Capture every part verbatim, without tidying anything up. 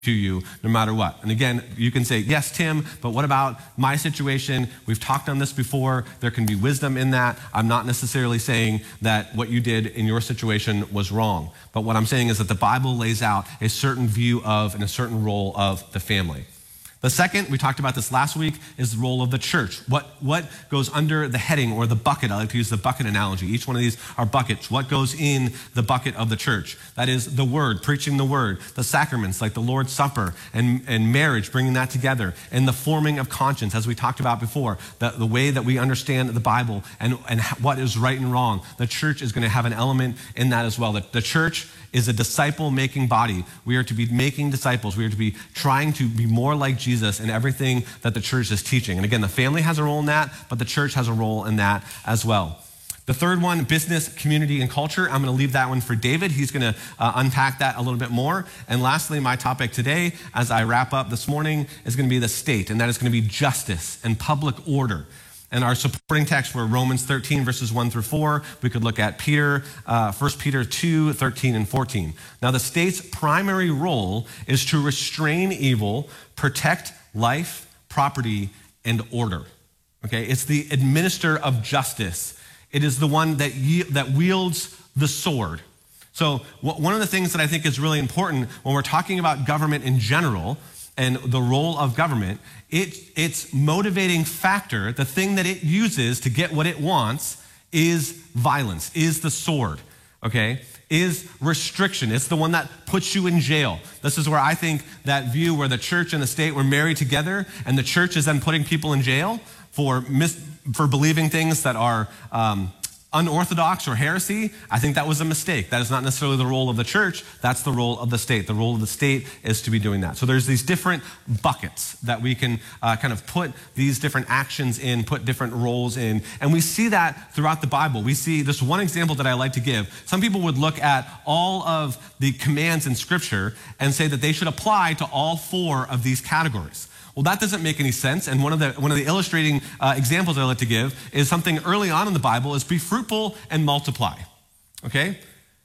to you no matter what. And again, you can say, yes, Tim, but what about my situation? We've talked on this before. There can be wisdom in that. I'm not necessarily saying that what you did in your situation was wrong. But what I'm saying is that the Bible lays out a certain view of and a certain role of the family. The second, we talked about this last week, is the role of the church. What, what goes under the heading or the bucket? I like to use the bucket analogy. Each one of these are buckets. What goes in the bucket of the church? That is the word, preaching the word, the sacraments like the Lord's Supper and, and marriage, bringing that together, and the forming of conscience, as we talked about before, the, the way that we understand the Bible and, and what is right and wrong. The church is going to have an element in that as well. The, the church is a disciple-making body. We are to be making disciples. We are to be trying to be more like Jesus in everything that the church is teaching. And again, the family has a role in that, but the church has a role in that as well. The third one, business, community, and culture. I'm going to leave that one for David. He's going to uh, unpack that a little bit more. And lastly, my topic today, as I wrap up this morning, is going to be the state, and that is going to be justice and public order. And our supporting text were Romans thirteen, verses one through four. We could look at Peter, uh, First Peter two, thirteen and fourteen. Now, the state's primary role is to restrain evil, protect life, property, and order. Okay, it's the administrator of justice. It is the one that ye- that wields the sword. So w- one of the things that I think is really important when we're talking about government in general and the role of government, it, its motivating factor, the thing that it uses to get what it wants, is violence, is the sword, okay? Is restriction. It's the one that puts you in jail. This is where I think that view where the church and the state were married together and the church is then putting people in jail for mis- for believing things that are um, unorthodox or heresy, I think that was a mistake. That is not necessarily the role of the church. That's the role of the state. The role of the state is to be doing that. So there's these different buckets that we can uh, kind of put these different actions in, put different roles in. And we see that throughout the Bible. We see this one example that I like to give. Some people would look at all of the commands in Scripture and say that they should apply to all four of these categories. Well, that doesn't make any sense. And one of the one of the illustrating uh, examples I like to give is something early on in the Bible is be fruitful and multiply. Okay?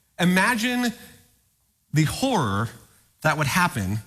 Imagine the horror that would happen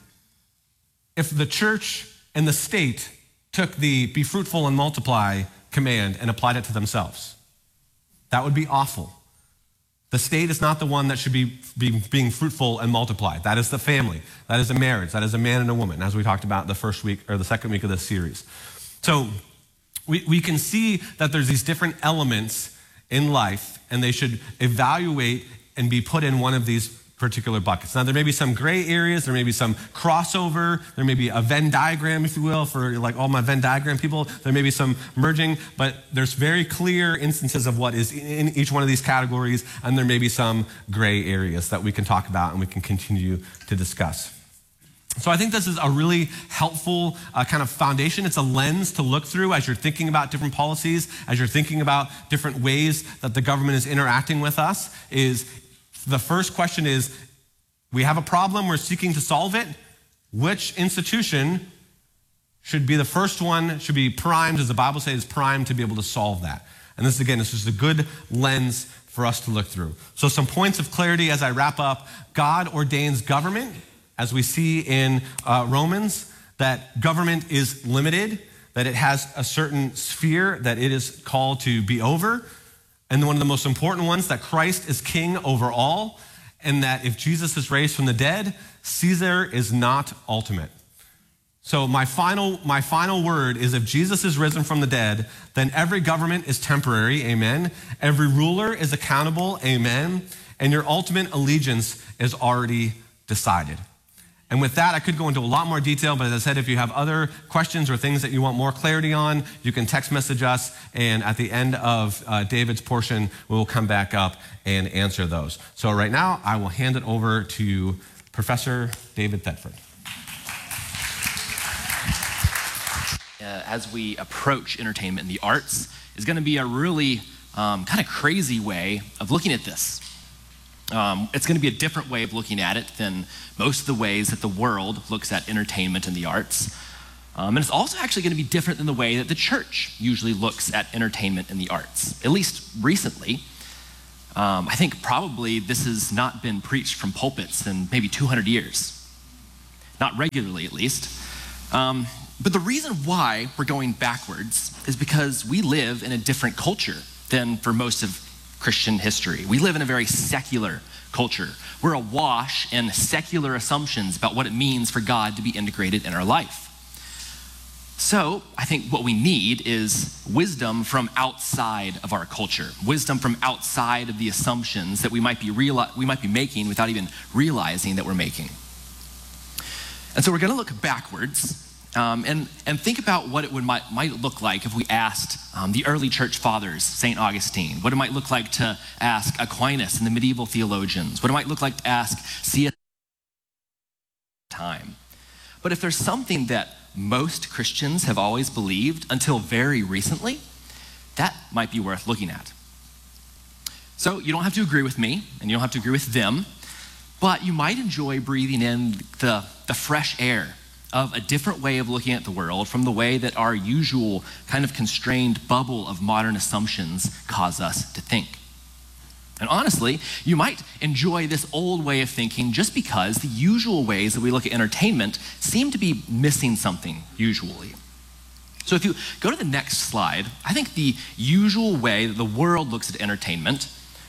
if the church and the state took the be fruitful and multiply command and applied it to themselves. That would be awful. The state is not the one that should be, be being fruitful and multiply. That is the family. That is a marriage. That is a man and a woman, as we talked about the first week or the second week of this series. So we, we can see that there's these different elements in life, and they should evaluate and be put in one of these particular buckets. Now, there may be some gray areas, there may be some crossover, there may be a Venn diagram, if you will, for like all my Venn diagram people, there may be some merging, but there's very clear instances of what is in each one of these categories, and there may be some gray areas that we can talk about and we can continue to discuss. So I think this is a really helpful uh, kind of foundation. It's a lens to look through as you're thinking about different policies, as you're thinking about different ways that the government is interacting with us, is the first question is, we have a problem, we're seeking to solve it. Which institution should be the first one, should be primed, as the Bible says, primed to be able to solve that? And this, again, this is a good lens for us to look through. So some points of clarity as I wrap up. God ordains government, as we see in uh, Romans, that government is limited, that it has a certain sphere that it is called to be over. And one of the most important ones, that Christ is king over all, and that if Jesus is raised from the dead, Caesar is not ultimate. So my final, my final word is, if Jesus is risen from the dead, then every government is temporary, amen. Every ruler is accountable, amen. And your ultimate allegiance is already decided. And with that, I could go into a lot more detail, but as I said, if you have other questions or things that you want more clarity on, you can text message us, and at the end of uh, David's portion, we will come back up and answer those. So right now, I will hand it over to Professor David Thetford. Uh, as we approach entertainment and the arts, is going to be a really um, kind of crazy way of looking at this. Um, it's going to be a different way of looking at it than most of the ways that the world looks at entertainment and the arts. Um, and it's also actually going to be different than the way that the church usually looks at entertainment and the arts, at least recently. Um, I think probably this has not been preached from pulpits in maybe two hundred years. not regularly at least. Um, but the reason why we're going backwards is because we live in a different culture than for most of Christian history. We live in a very secular culture. We're awash in secular assumptions about what it means for God to be integrated in our life. So I think what we need is wisdom from outside of our culture, wisdom from outside of the assumptions that we might be reali- we might be making without even realizing that we're making. And so we're going to look backwards um, and, and think about what it would might, might look like if we asked um, the early church fathers, Saint Augustine, what it might look like to ask Aquinas and the medieval theologians, what it might look like to ask C S time. But if there's something that most Christians have always believed until very recently, that might be worth looking at. So you don't have to agree with me, and you don't have to agree with them, but you might enjoy breathing in the, the fresh air of a different way of looking at the world from the way that our usual kind of constrained bubble of modern assumptions cause us to think. And honestly, you might enjoy this old way of thinking just because the usual ways that we look at entertainment seem to be missing something usually. So if you go to the next slide, I think the usual way that the world looks at entertainment,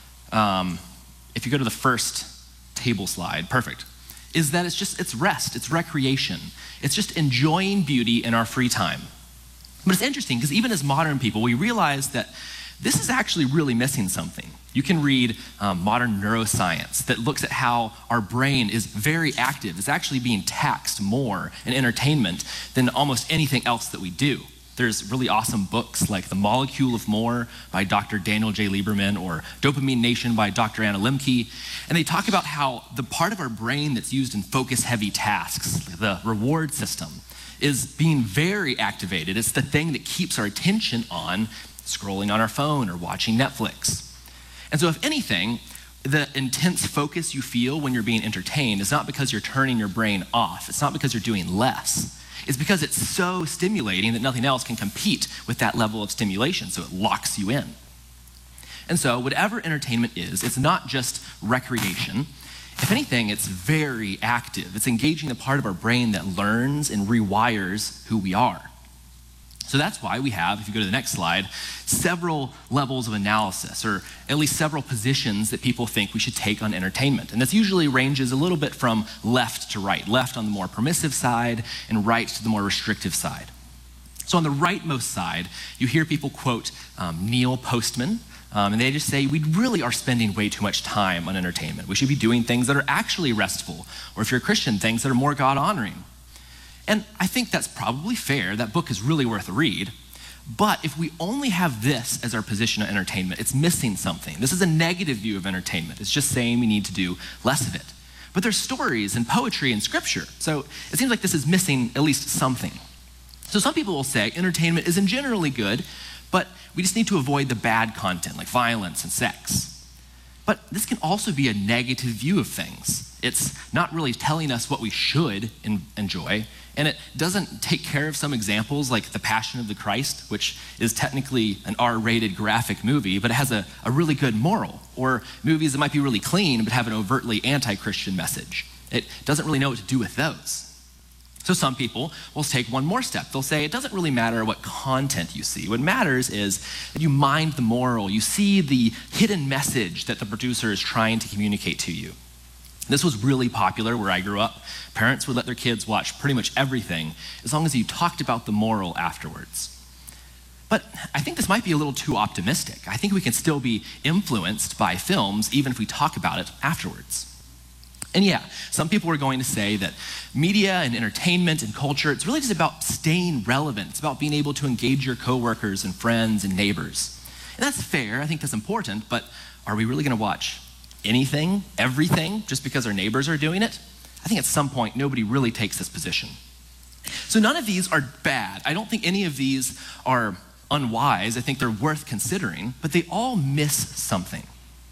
um, if you go to the first table slide, perfect, is that it's just, it's rest, it's recreation. It's just enjoying beauty in our free time. But it's interesting because even as modern people, we realize that this is actually really missing something. You can read um, modern neuroscience that looks at how our brain is very active. It's actually being taxed more in entertainment than almost anything else that we do. There's really awesome books like The Molecule of More by Doctor Daniel J. Lieberman or Dopamine Nation by Doctor Anna Lemke. And they talk about how the part of our brain that's used in focus-heavy tasks, the reward system, is being very activated. It's the thing that keeps our attention on scrolling on our phone or watching Netflix. And so if anything, the intense focus you feel when you're being entertained is not because you're turning your brain off. It's not because you're doing less. It's because it's so stimulating that nothing else can compete with that level of stimulation, so it locks you in. And so whatever entertainment is, it's not just recreation. If anything, it's very active. It's engaging the part of our brain that learns and rewires who we are. So that's why we have, if you go to the next slide, several levels of analysis, or at least several positions that people think we should take on entertainment. And this usually ranges a little bit from left to right, left on the more permissive side and right to the more restrictive side. So on the rightmost side, you hear people quote um, Neil Postman, um, and they just say, we really are spending way too much time on entertainment. We should be doing things that are actually restful, or if you're a Christian, things that are more God-honoring. And I think that's probably fair. That book is really worth a read. But if we only have this as our position on entertainment, it's missing something. This is a negative view of entertainment. It's just saying we need to do less of it. But there's stories and poetry and scripture. So it seems like this is missing at least something. So some people will say entertainment isn't generally good, but we just need to avoid the bad content like violence and sex. But this can also be a negative view of things. It's not really telling us what we should in- enjoy, and it doesn't take care of some examples like The Passion of the Christ, which is technically an R-rated graphic movie, but it has a, a really good moral, or movies that might be really clean but have an overtly anti-Christian message. It doesn't really know what to do with those. So some people will take one more step. They'll say it doesn't really matter what content you see. What matters is that you mind the moral, you see the hidden message that the producer is trying to communicate to you. This was really popular where I grew up. Parents would let their kids watch pretty much everything as long as you talked about the moral afterwards. But I think this might be a little too optimistic. I think we can still be influenced by films even if we talk about it afterwards. And yeah, some people are going to say that media and entertainment and culture, it's really just about staying relevant. It's about being able to engage your coworkers and friends and neighbors. And that's fair, I think that's important, but are we really gonna watch anything, everything, just because our neighbors are doing it? I think at some point, nobody really takes this position. So none of these are bad. I don't think any of these are unwise. I think they're worth considering, but they all miss something.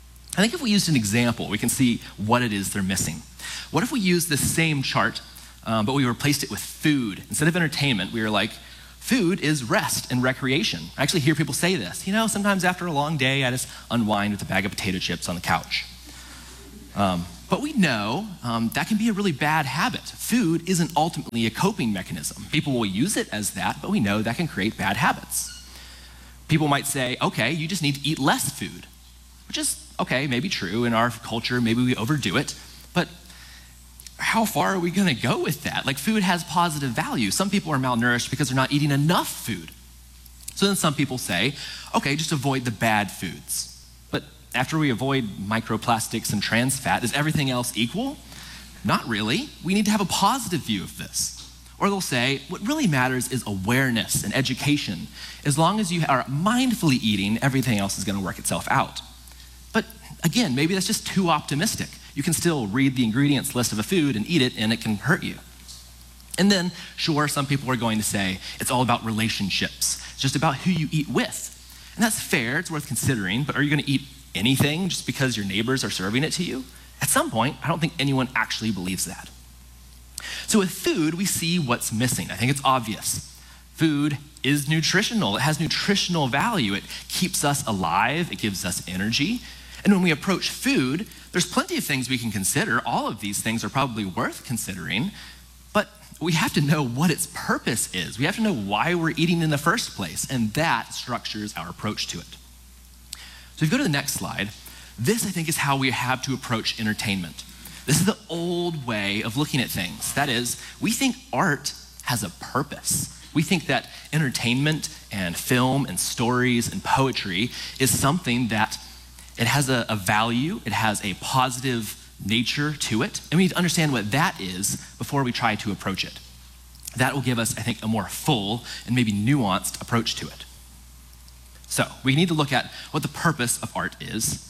I think if we used an example, we can see what it is they're missing. What if we used this same chart, um, but we replaced it with food? Instead of entertainment, we were like, food is rest and recreation. I actually hear people say this. You know, sometimes after a long day, I just unwind with a bag of potato chips on the couch. Um, But we know um, that can be a really bad habit. Food isn't ultimately a coping mechanism. People will use it as that, but we know that can create bad habits. People might say, okay, you just need to eat less food, which is, okay, maybe true in our culture, maybe we overdo it, but how far are we gonna go with that? Like, food has positive value. Some people are malnourished because they're not eating enough food. So then some people say, okay, just avoid the bad foods. But after we avoid microplastics and trans fat, is everything else equal? Not really. We need to have a positive view of this. Or they'll say, what really matters is awareness and education. As long as you are mindfully eating, everything else is gonna work itself out. But again, maybe that's just too optimistic. You can still read the ingredients list of a food and eat it, and it can hurt you. And then, sure, some people are going to say, it's all about relationships. It's just about who you eat with. And that's fair, it's worth considering, but are you gonna eat anything just because your neighbors are serving it to you? At some point, I don't think anyone actually believes that. So with food, we see what's missing. I think it's obvious. Food is nutritional. It has nutritional value. It keeps us alive. It gives us energy. And when we approach food, there's plenty of things we can consider. All of these things are probably worth considering, but we have to know what its purpose is. We have to know why we're eating in the first place, and that structures our approach to it. So if you go to the next slide, this I think is how we have to approach entertainment. This is the old way of looking at things. That is, we think art has a purpose. We think that entertainment and film and stories and poetry is something that it has a, a value, it has a positive nature to it, and we need to understand what that is before we try to approach it. That will give us, I think, a more full and maybe nuanced approach to it. So we need to look at what the purpose of art is,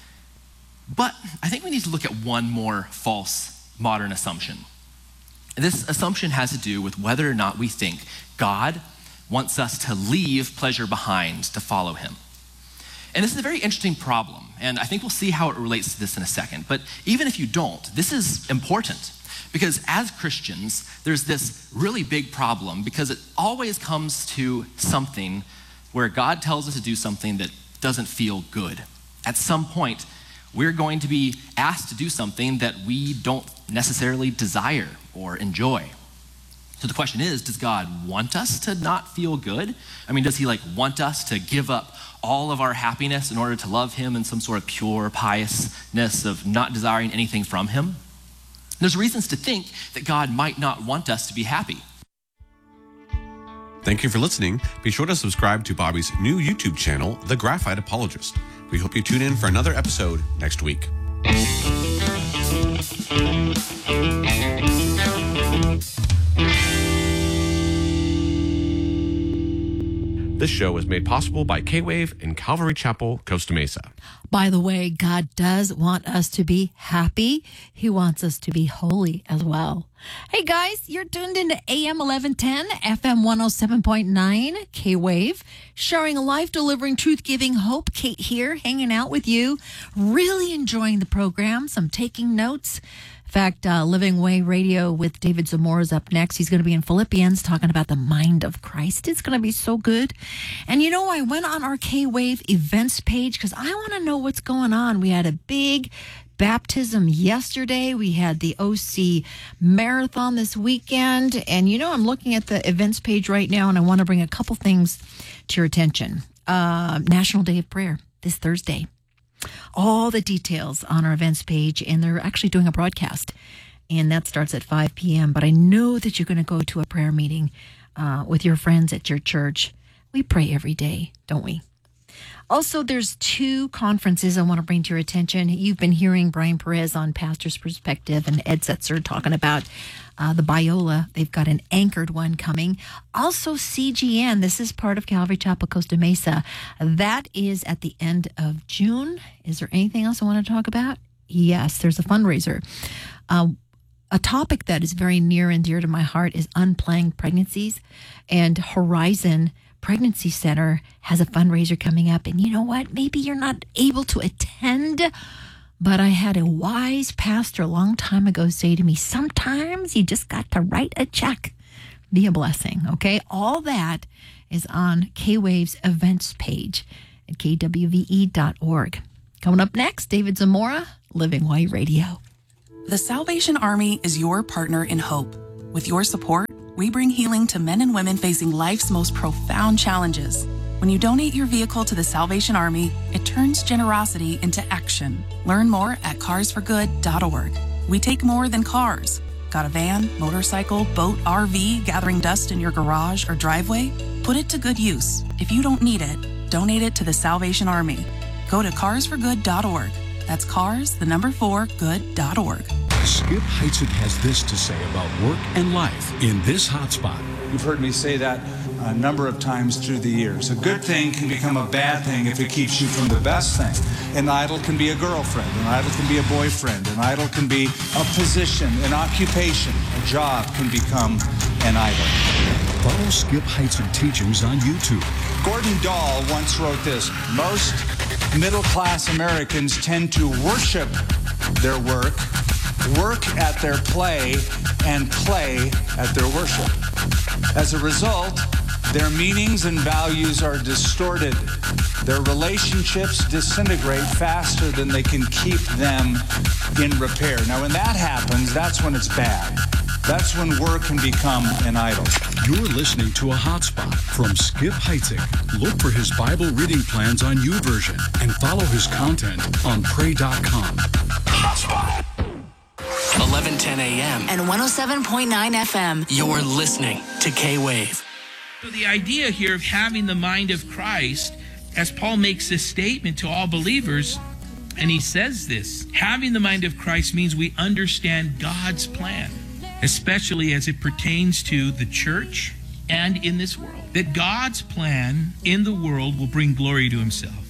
but I think we need to look at one more false modern assumption. This assumption has to do with whether or not we think God wants us to leave pleasure behind to follow him. And this is a very interesting problem, and I think we'll see how it relates to this in a second. But even if you don't, this is important, because as Christians, there's this really big problem, because it always comes to something where God tells us to do something that doesn't feel good. At some point, we're going to be asked to do something that we don't necessarily desire or enjoy. So the question is, does God want us to not feel good? I mean, does he like want us to give up all of our happiness in order to love him in some sort of pure piousness of not desiring anything from him? There's reasons to think that God might not want us to be happy. Thank you for listening. Be sure to subscribe to Bobby's new YouTube channel, The Graphite Apologist. We hope you tune in for another episode next week. This show is made possible by K-Wave and Calvary Chapel, Costa Mesa. By the way, God does want us to be happy. He wants us to be holy as well. Hey guys, you're tuned into A M eleven ten, F M one oh seven point nine, K-Wave, sharing life, delivering truth, giving hope. Kate here, hanging out with you, really enjoying the programs. I'm taking notes. In fact, uh, Living Way Radio with David Zamora is up next. He's going to be in Philippians talking about the mind of Christ. It's going to be so good. And you know, I went on our K-Wave events page because I want to know what's going on. We had a big baptism yesterday. We had the O C Marathon this weekend. And you know, I'm looking at the events page right now, and I want to bring a couple things to your attention. Uh, National Day of Prayer this Thursday. All the details on our events page, and they're actually doing a broadcast, and that starts at five p.m. But I know that you're going to go to a prayer meeting uh, with your friends at your church. We pray every day, don't we? Also, there's two conferences I want to bring to your attention. You've been hearing Brian Perez on Pastor's Perspective and Ed Setzer talking about uh, the Biola. They've got an anchored one coming. Also, C G N. This is part of Calvary Chapel, Costa Mesa. That is at the end of June. Is there anything else I want to talk about? Yes, there's a fundraiser. Uh, a topic that is very near and dear to my heart is unplanned pregnancies, and Horizon Pregnancy Center has a fundraiser coming up. And you know what? Maybe you're not able to attend, but I had a wise pastor a long time ago say to me, sometimes you just got to write a check. Be a blessing, okay? All that is on K-Wave's events page at K W V E dot org. Coming up next, David Zamora, Living Way Radio. The Salvation Army is your partner in hope. With your support, we bring healing to men and women facing life's most profound challenges. When you donate your vehicle to the Salvation Army, it turns generosity into action. Learn more at cars for good dot org. We take more than cars. Got a van, motorcycle, boat, R V gathering dust in your garage or driveway? Put it to good use. If you don't need it, donate it to the Salvation Army. Go to cars for good dot org. That's cars, the number four, good dot org. Skip Heitzig has this to say about work and life in this hotspot. You've heard me say that a number of times through the years. A good thing can become a bad thing if it keeps you from the best thing. An idol can be a girlfriend. An idol can be a boyfriend. An idol can be a position, an occupation. A job can become an idol. Follow Skip Heitzig teachings on YouTube. Gordon Dahl once wrote this: most middle-class Americans tend to worship their work, work at their play, and play at their worship. As a result, their meanings and values are distorted. Their relationships disintegrate faster than they can keep them in repair. Now, when that happens, that's when it's bad. That's when work can become an idol. You're listening to a hotspot from Skip Heitzig. Look for his Bible reading plans on YouVersion and follow his content on pray dot com. Hotspot. eleven ten a.m. and one oh seven point nine F M. You're listening to K-Wave. So the idea here of having the mind of Christ, as Paul makes this statement to all believers, and he says this, having the mind of Christ means we understand God's plan, especially as it pertains to the church and in this world. That God's plan in the world will bring glory to himself.